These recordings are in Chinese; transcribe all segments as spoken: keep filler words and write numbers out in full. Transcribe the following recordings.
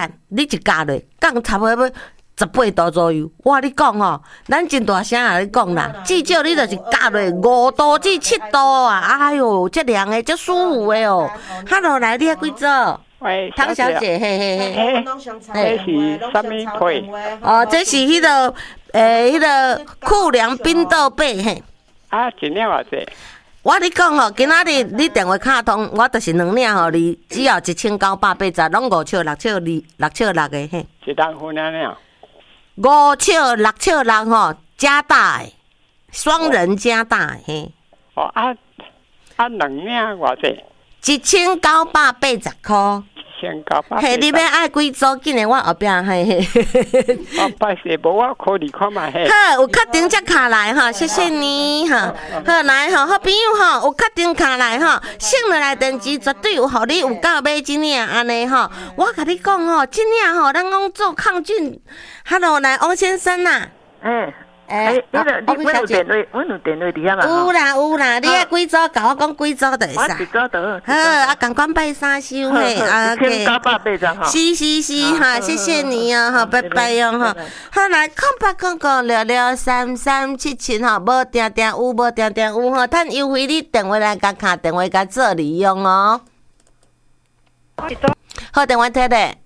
干，你一加落，降差不多要十八度左右。我你讲吼，咱真大声啊！你讲啦，至少你就是加落五度至七度啊！哎哟，这凉的，这舒服的哦。Hello， 来，你还几做？ 喂， 汤小姐，嘿嘿嘿。 嘿，这是什么配？ 哦，这是迄、那个诶，迄、那个酷凉冰豆贝嘿。 啊，一领偌济？ 我你讲吼，今仔日你电话卡通，我就是两领吼，你只要一千九百八十，拢五尺六尺二六尺六的嘿。 一人分安尼啊？ 五尺六尺六吼，加大的，双人加大的嘿。 哦啊啊，两领偌济？ 一千九百八十块。 一千九百。 嘿，你要爱几组？紧的我后壁嘿嘿。 我拜谢，无我考虑看卖嘿。 好，有确定才卡来哈，谢谢你哈。好来哈，好朋友哈，有确定卡来哈，省落来电池绝对有，互你有够买真领安尼哈。我甲你讲吼，真领吼，咱讲做抗菌。Hello， 来王先生呐。 嗯。诶，迄个你阮有电话，阮有电话伫遐嘛？ 有啦有啦，你爱几组？甲我讲几组就会使。 我一组就好。 好，啊，赶快拜三收嘿，啊 ，OK。一千九百八十哈。 是是是哈，谢谢你哦，哈，拜拜哦哈。好来，空八空空六六三三七七哈，无定定有，无定定有哈，趁优惠你电话来甲卡电话甲做利用哦。好，电话摕咧。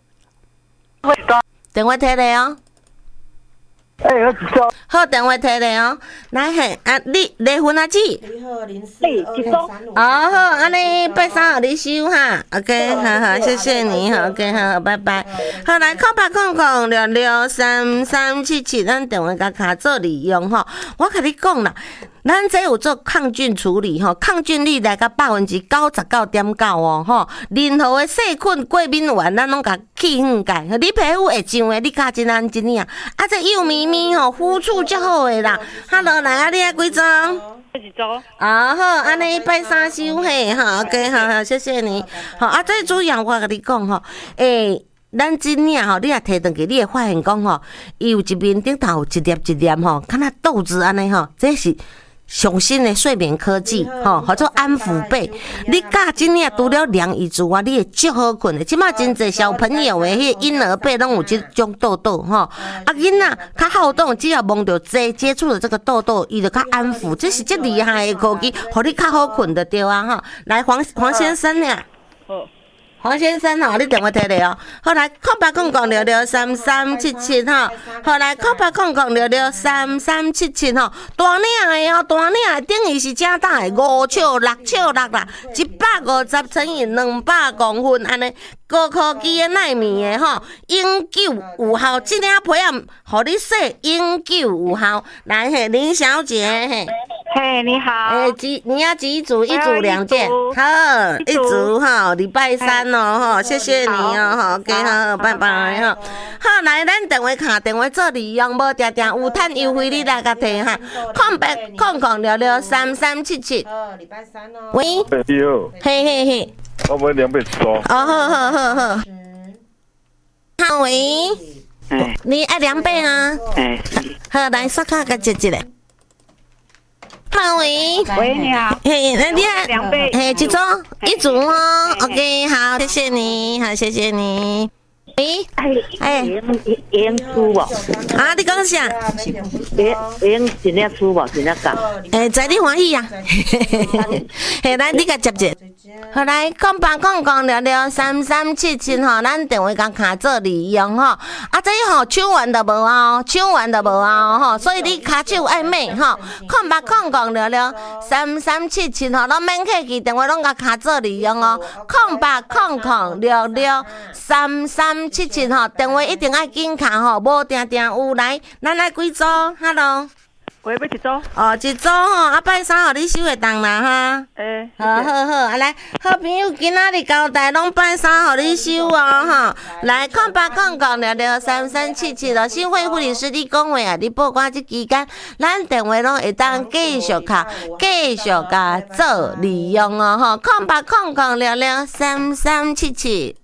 电话摕咧哦。 哎，我一组。 好，电话摕咧哦。来嘿，啊，你离婚啊姊？ 你好，零四二二三五。 哦好，安尼八三号你收哈 ，OK， 好好，谢谢你哈 ，OK， 好好，拜拜。好来，空八空空六六三三七七，咱电话甲卡做利用吼。我甲你讲啦，咱这有做抗菌处理吼，抗菌率来到百分之九十九点九哦吼。任何的细菌、过敏源，咱拢甲去粉解。你皮肤会痒的，你加真安真领，啊这幼咪咪吼，肤触较好的啦。Hello， 来啊，你爱几张？ 一组。 啊好，安尼拜三收嘿，哈 ，OK， 好好，谢谢你。好啊，最主要我甲你讲吼，诶、欸，咱真领吼，你若摕转去，你会发现讲吼，伊有一面顶头有一粒一粒吼，敢若豆子安尼吼，这是上新的睡眠科技吼，叫做安抚被。你教真领除了凉以之外，你会足好困的。即马真侪小朋友的迄婴儿被拢有即种痘痘吼，啊囡仔较好动，只要摸到这接触了这个痘痘，伊就较安抚，这是足厉害的科技，互你较好困就对啊哈。来，黄黄先生呀。黄先生吼，你电话摕咧哦。好来，空八空空六六三三七七吼。好来，空八空空六六三三七七吼。大领的哦，大领的等于是正大的五尺六尺六啦，一百五十乘以两百公分安尼。高科技的纳米的吼，永久有效，这领被啊，互你洗永久有效。来嘿，林小姐嘿。 嘿，你好。 诶，几你要几组？一组两件。好，一组哈，礼拜三哦哈，谢谢你哦哈 ，OK 好，拜拜哈。好，来，咱电话卡电话做利用，无定定有趁优惠，你来甲摕哈。空白空空六六三三七七。哦，礼拜三哦。喂。 你好。 嘿嘿嘿。 我们两百多。 哦，好好好好。好喂。 哎。 你爱两倍啊？ 哎。 好，来刷卡甲接一个。好喂， 喂，你好。 嘿，那你爱两倍， 嘿，几组？一组哦。OK， 好，谢谢你，好，谢谢你。喂， 哎，会用出无？ 啊，你讲啥？ 会会用真正出无？真正讲？ 诶，在你欢喜呀。嘿，来，你甲接接。好来，空八空空六六三三七七吼，咱电话甲卡做利用吼。啊，这吼手环都无啊，手环都无啊吼，所以你卡手爱买吼。空八空空六六三三七七吼，拢免客气，电话拢甲卡做利用哦。空八空空六六三三七七吼，电话一定爱紧卡吼，无定定有来，咱来几组 ？Hello。 喂，要一组？ 哦，一组吼，啊，拜三号你收会当啦哈。 诶， 好好好，啊来，好朋友今仔日交代拢拜三号你收哦哈。来，空八空空六六三三七七咯，新会护理师你讲话啊，你报关即期间，咱电话拢会当继续卡，继续甲做利用哦吼。空八空空六六三三七七。